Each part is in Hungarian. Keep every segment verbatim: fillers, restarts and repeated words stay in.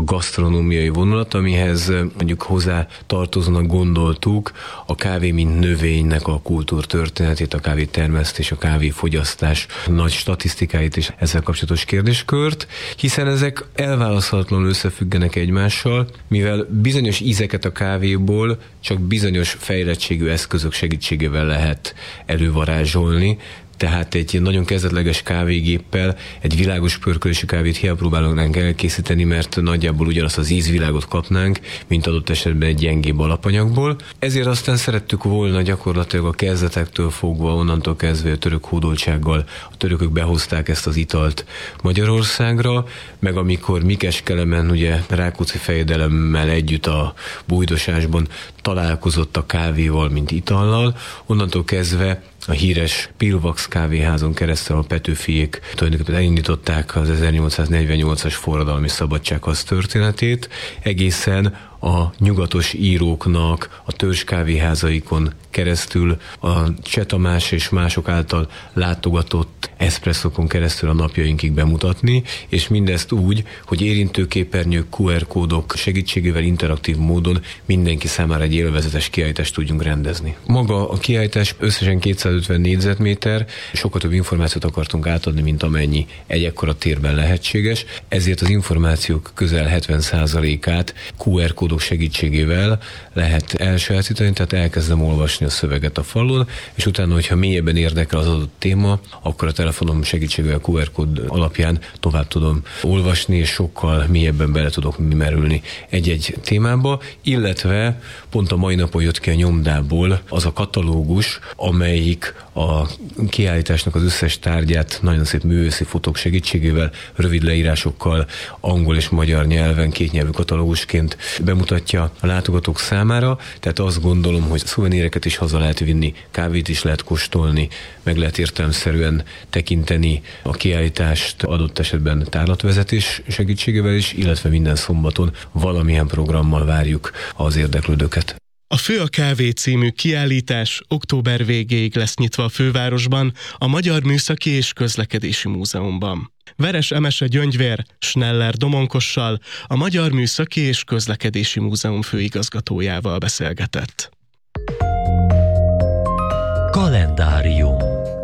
a gasztronómiai vonulat, amihez mondjuk hozzá tartozónak gondoltuk a kávé mint növénynek a kultúrtörténetét, a kávétermesztés, a kávéfogyasztás nagy statisztikáit és ezzel kapcsolatos kérdéskört, hiszen ezek elválaszthatatlanul összefüggenek egymással, mivel bizonyos ízeket a kávéból csak bizonyos fejlettségű eszközök segítségével lehet elővarázsolni, tehát egy nagyon kezdetleges kávégéppel egy világos pörkölésű kávét hiába próbálnánk elkészíteni, mert nagyjából ugyanazt az ízvilágot kapnánk, mint adott esetben egy gyengébb alapanyagból. Ezért aztán szerettük volna gyakorlatilag a kezdetektől fogva, onnantól kezdve a török hódoltsággal a törökök behozták ezt az italt Magyarországra, meg amikor Mikes Kelemen ugye Rákóczi fejedelemmel együtt a Bújdosásban találkozott a kávéval, mint itallal, onnantól kezdve a híres Pilvax kávéházon keresztül a Petőfiék tulajdonképpen elindították az ezernyolcszáznegyvennyolcas forradalmi szabadságharc történetét, egészen a nyugatos íróknak a törzs kávéházaikon keresztül, a Cseh Tamás és mások által látogatott eszpresszokon keresztül a napjainkig bemutatni, és mindezt úgy, hogy érintőképernyők, kú er kódok segítségével interaktív módon mindenki számára egy élvezetes kiállítást tudjunk rendezni. Maga a kiállítás összesen kétszázötven négyzetméter, sokkal több információt akartunk átadni, mint amennyi egy ekkora térben lehetséges, ezért az információk közel hetven százalékát kú er kódok segítségével lehet elsajátítani, tehát elkezdem olvasni a szöveget a falon, és utána, hogyha mélyebben érdekel az adott téma, akkor a telefonom segítségével kú er kód alapján tovább tudom olvasni, és sokkal mélyebben bele tudok merülni egy-egy témába, illetve pont a mai napon jött ki a nyomdából az a katalógus, amelyik a kiállításnak az összes tárgyát nagyon szép művészi fotók segítségével, rövid leírásokkal, angol és magyar nyelven kétnyelvű katalógusként bemutatja a látogatók számára, tehát azt gondolom, hogy szuveníreket is haza lehet vinni, kávét is lehet kóstolni, meg lehet értelemszerűen tekinteni a kiállítást adott esetben tárlatvezetés segítségével is, illetve minden szombaton valamilyen programmal várjuk az érdeklődőket. A Fő a kávé című kiállítás október végéig lesz nyitva a fővárosban, a Magyar Műszaki és Közlekedési Múzeumban. Veres Emese Gyöngyvér Schneller Domonkossal, a Magyar Műszaki és Közlekedési Múzeum főigazgatójával beszélgetett. Kalendárium.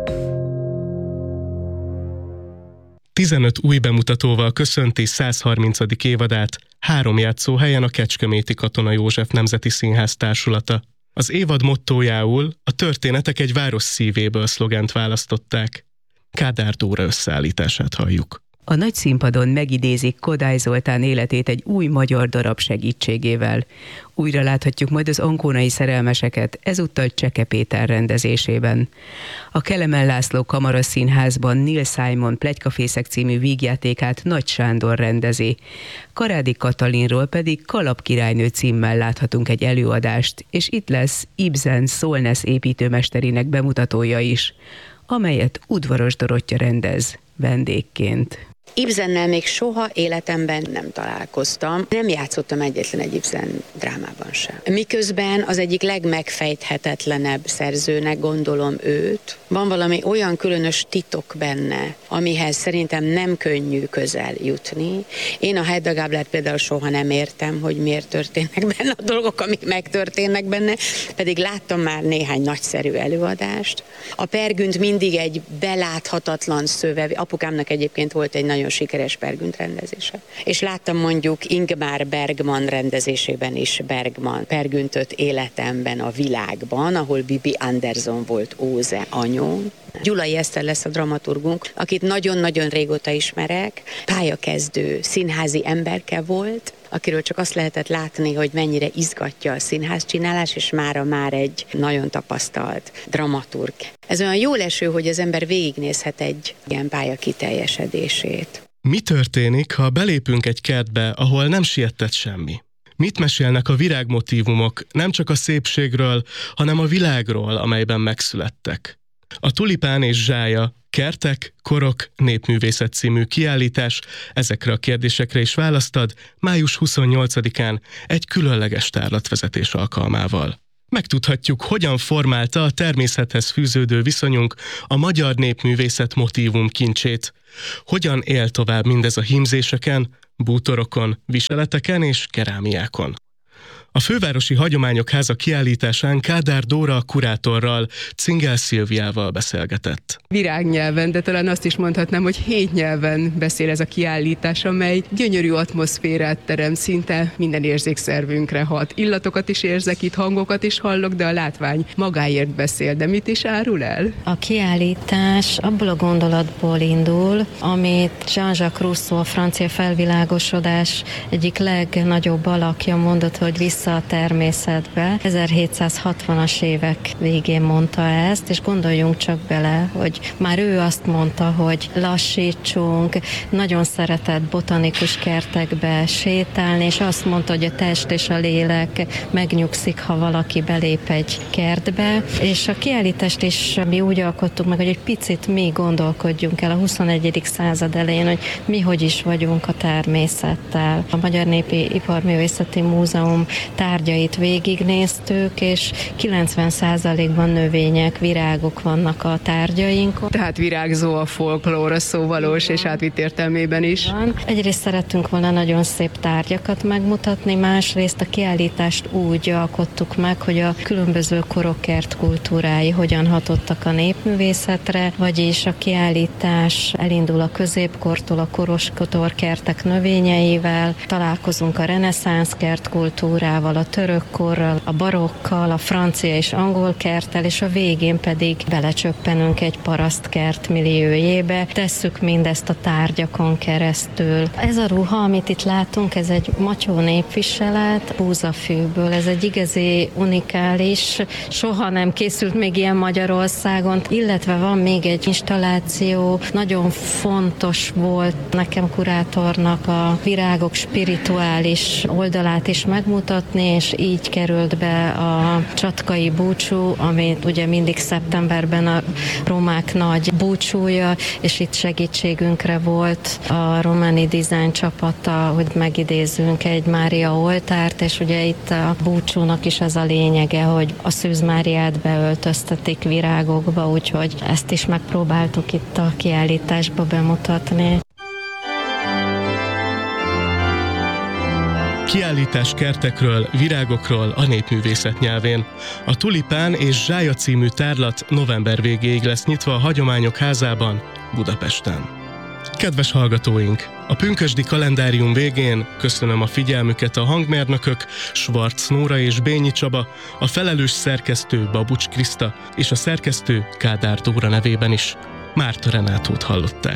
tizenöt új bemutatóval köszönti százharmincadik évadát három játszóhelyen a Kecskeméti Katona József Nemzeti Színház társulata. Az évad mottójául a Történetek egy város szívéből szlogent választották. Kádár Dóra összeállítását halljuk. A nagy színpadon megidézik Kodály Zoltán életét egy új magyar darab segítségével. Újra láthatjuk majd az ankónai szerelmeseket, ezúttal Cseke Péter rendezésében. A Kelemen László Kamaraszínházban Neil Simon Pletykafészek című vígjátékát Nagy Sándor rendezi. Karádi Katalinról pedig Kalapkirálynő címmel láthatunk egy előadást, és itt lesz Ibsen Szolnesz építőmesterének bemutatója is, amelyet Udvaros Dorottya rendez vendégként. Ibsennel még soha életemben nem találkoztam. Nem játszottam egyetlen egy Ibsen drámában sem. Miközben az egyik legmegfejthetetlenebb szerzőnek gondolom őt. Van valami olyan különös titok benne, amihez szerintem nem könnyű közel jutni. Én a Hedda Gáblert például soha nem értem, hogy miért történnek benne a dolgok, amik megtörténnek benne, pedig láttam már néhány nagyszerű előadást. A Pergünt mindig egy beláthatatlan szöveg. Apukámnak egyébként volt egy nagyon sikeres Pergünt rendezése. És láttam mondjuk Ingmar Bergman rendezésében is Bergman Pergüntöt életemben a világban, ahol Bibi Andersson volt Óze anyu. Gyulai Eszter lesz a dramaturgunk, akit nagyon-nagyon régóta ismerek. Pályakezdő színházi emberke volt, akiről csak azt lehetett látni, hogy mennyire izgatja a színházcsinálás, és mára már egy nagyon tapasztalt dramaturg. Ez olyan jól eső, hogy az ember végignézhet egy ilyen pálya kiteljesedését. Mi történik, ha belépünk egy kertbe, ahol nem sietett semmi? Mit mesélnek a virágmotívumok nem csak a szépségről, hanem a világról, amelyben megszülettek? A Tulipán és Zsája, Kertek, Korok, Népművészet című kiállítás ezekre a kérdésekre is választ ad május huszonnyolcadikán egy különleges tárlatvezetés alkalmával. Megtudhatjuk, hogyan formálta a természethez fűződő viszonyunk a magyar népművészet motívum kincsét. Hogyan él tovább mindez a hímzéseken, bútorokon, viseleteken és kerámiákon. A Fővárosi Hagyományok Háza kiállításán Kádár Dóra kurátorral, Cingel Szilviával beszélgetett. Virágnyelven, de talán azt is mondhatnám, hogy hét nyelven beszél ez a kiállítás, amely gyönyörű atmoszférát teremt, szinte minden érzékszervünkre hat. Illatokat is érzek itt, hangokat is hallok, de a látvány magáért beszél. De mit is árul el? A kiállítás abból a gondolatból indul, amit Jean-Jacques Rousseau, a francia felvilágosodás egyik legnagyobb alakja mondott, hogy vissza a természetbe. ezerhétszázhatvanas évek végén mondta ezt, és gondoljunk csak bele, hogy már ő azt mondta, hogy lassítsunk, nagyon szeretett botanikus kertekbe sétálni, és azt mondta, hogy a test és a lélek megnyugszik, ha valaki belép egy kertbe, és a kiállítást is mi úgy alkottuk meg, hogy egy picit mi gondolkodjunk el a huszonegyedik század elején, hogy mi hogy is vagyunk a természettel. A Magyar Népi Iparművészeti Múzeum tárgyait végignéztük, és kilencven százalékban növények, virágok vannak a tárgyainkon. Tehát virágzó a folklór, a szó valós és átvitt értelmében is. Van. Egyrészt szerettünk volna nagyon szép tárgyakat megmutatni, másrészt a kiállítást úgy alkottuk meg, hogy a különböző korok kertkultúrái hogyan hatottak a népművészetre, vagyis a kiállítás elindul a középkortól, a koroskodor kertek növényeivel, találkozunk a reneszánsz kertkultúrával, a török korral, a barokkal, a francia és angol kerttel, és a végén pedig belecsöppenünk egy parasztkert milliójébe, tesszük mindezt a tárgyakon keresztül. Ez a ruha, amit itt látunk, ez egy matyó népviselet, búzafűből, ez egy igazi unikális, soha nem készült még ilyen Magyarországon, illetve van még egy installáció, nagyon fontos volt nekem kurátornak a virágok spirituális oldalát is megmutatni, és így került be a csatkai búcsú, amit ugye mindig szeptemberben a romák nagy búcsúja, és itt segítségünkre volt a Romani Design csapata, hogy megidézzünk egy Mária oltárt, és ugye itt a búcsúnak is az a lényege, hogy a Szűz Máriát beöltöztetik virágokba, úgyhogy ezt is megpróbáltuk itt a kiállításba bemutatni. Kiállítás kertekről, virágokról a népművészet nyelvén. A Tulipán és Zsája című tárlat november végéig lesz nyitva a Hagyományok Házában, Budapesten. Kedves hallgatóink! A pünkösdi kalendárium végén köszönöm a figyelmüket a hangmérnökök Schwarz Nóra és Bényi Csaba, a felelős szerkesztő Babucs Kriszta és a szerkesztő Kádár Dóra nevében is. Márta Renátót hallották.